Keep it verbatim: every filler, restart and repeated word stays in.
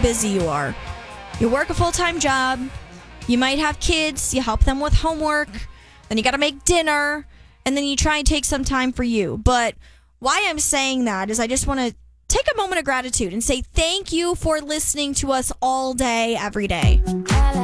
busy you are. You work a full-time job. You might have kids. You help them with homework. Then you got to make dinner. And then you try and take some time for you. But why I'm saying that is I just want to take a moment of gratitude and say thank you for listening to us all day, every day.